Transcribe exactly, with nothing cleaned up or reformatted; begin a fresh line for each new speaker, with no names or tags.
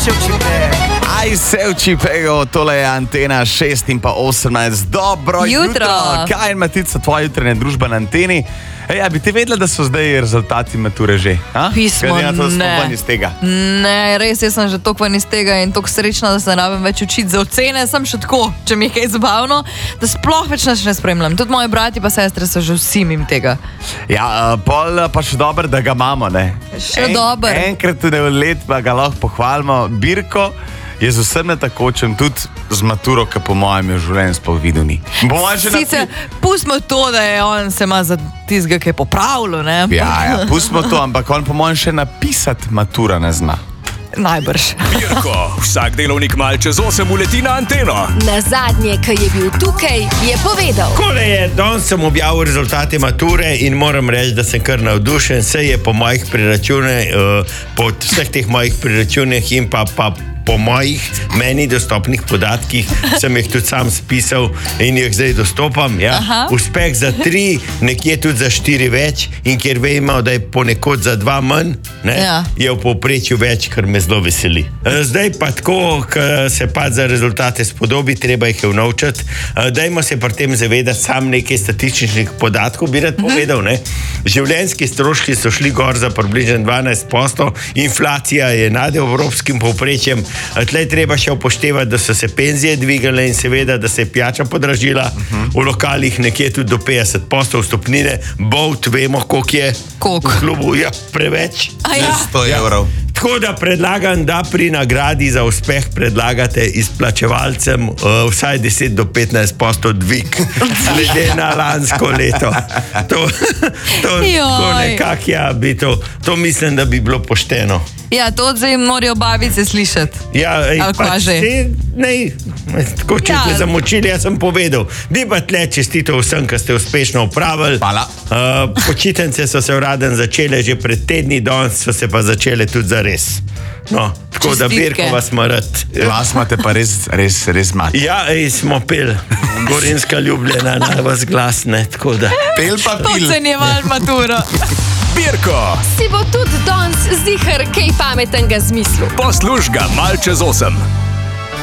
Sevčipek.
Aj Sevčipego, tole je Antena šest in pa osemnajst. Dobro jutro.
Jutro.
Kaj je, Matica, tvoja jutranja družba na Anteni? Ej, a bi ti vedela, da so zdaj rezultati mature že? A?
Pismo,
Glede na to, da smo
ne.
ven iz tega.
Ne, res, jaz sem že toliko ven iz tega in toliko srečna, da se ne rabim več učiti za ocene. Sem še tako, če mi je kaj zabavno, da sploh več nas ne spremljam. Tudi moji brati pa sestre so že vsi mim tega.
Ja, uh, pol pa še dobro, da ga imamo, ne?
Še dober.
Enkrat tudi v let pa ga lahko pohvalimo. Birko je z vsem netakočem, tudi z maturo, ki po mojem je v življenju sploh videl ni. Po mojem še
Sicer, pustimo to, da je on se ima za tistega, ki je popravljal, ne?
Ja, ja, pustimo to, ampak on po mojem še napisati matura ne zna.
Najbrž.
Birko, vsak delovnik mal čez osem uleti na Anteno.
Na zadnje, ki je bil tukaj, je povedal.
Kole je, danes sem objavil rezultate mature in moram reči, da sem kar navdušen. Vse je po mojih preračunah, uh, po vseh teh mojih preračunah in pa, pa po mojih meni dostopnih podatkih sem jih tudi sam spisal in jih zdaj dostopam. Ja. Uspeh za tri, nekje tudi za štiri več in ker vemo, da je ponekod za dva manj, ne,
Ja.
je v povprečju več, kar me zelo veseli. Zdaj pa tako, ko se pa za rezultate spodobi, treba jih je vnovčati. Dajmo se pri tem zavedati sam nekaj statističnih podatkov, bi rad povedal. Ne? Življenjski stroški so šli gor za približno dvanajst odstotkov, inflacija je nad evropskim povprečjem, tlej treba še upoštevati, da so se penzije dvigale in seveda, da se je pijača podražila, v lokalih nekje tudi do petdeset odstotkov vstopnine, Bolt vemo, koliko je
Koliko?
v klubu, ja, preveč.
A ja.
sto evrov.
Tako da predlagam, da pri nagradi za uspeh predlagate izplačevalcem uh, vsaj deset do petnajst odstotkov dvig, glede na lansko leto. To, to
Joj.
tako nekako, ja, bi to, to mislim, da bi bilo pošteno.
Ja, to zdaj morajo babice slišati.
Ja, ej,
Ali kva
pač
že?
se, ne, tako če
Ja.
ste zamočili, jaz sem povedal. Bi pa tle čestitev vsem, ki ste uspešno upravili.
Hvala.
Uh, počitnice so se uraden začele že pred tedni, danes so se pa začele tudi zares. No, tako da
Čestitke.
Birko vas ima rad.
Glas imate pa res, res, res mat.
Ja, ej, smo pil. Gorenska ljubljena na vas glasne, tako da.
Pel pa pil.
Ocenjeval maturo.
Birko,
Si bo tudi danes zihar kaj pametnega zmislil.
posluž ga mal čez osem.